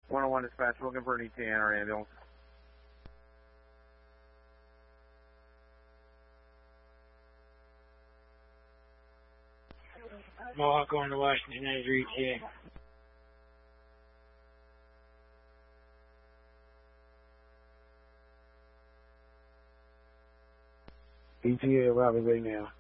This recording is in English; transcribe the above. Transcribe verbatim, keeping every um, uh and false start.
one oh one dispatch, looking for an E T A in our ambulance. Mohawk going to Washington as your E T A. E T A arriving right now.